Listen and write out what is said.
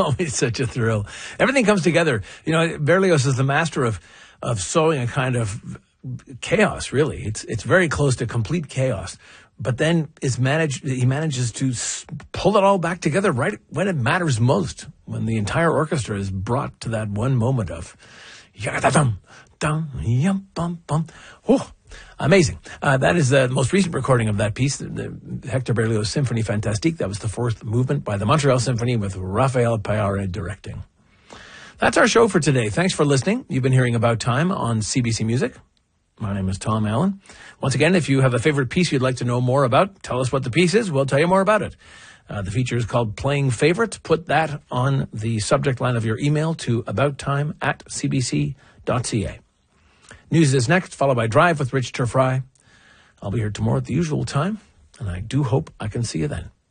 always such a thrill. Everything comes together. You know, Berlioz is the master of sowing a kind of chaos, really. It's very close to complete chaos. But then he manages to pull it all back together right when it matters most, when the entire orchestra is brought to that one moment of yum dum yum bum bum. Oh, amazing. That is the most recent recording of that piece, the Hector Berlioz Symphonie Fantastique. That was the fourth movement by the Montreal Symphony with Raphael Payare directing. That's our show for today. Thanks for listening. You've been hearing About Time on CBC Music. My name is Tom Allen. Once again, if you have a favorite piece you'd like to know more about, tell us what the piece is. We'll tell you more about it. The feature is called Playing Favorite. Put that on the subject line of your email to abouttime@cbc.ca. News is next, followed by Drive with Rich Turfry. I'll be here tomorrow at the usual time, and I do hope I can see you then.